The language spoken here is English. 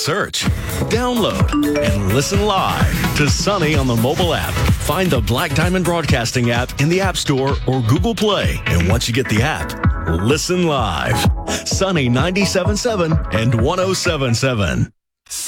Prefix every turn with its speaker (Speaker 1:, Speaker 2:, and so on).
Speaker 1: search, download, and listen live to Sunny on the mobile app. Find the Black Diamond Broadcasting app in the App Store or Google Play. And once you get the app, listen live. Sunny 97.7 and 107.7.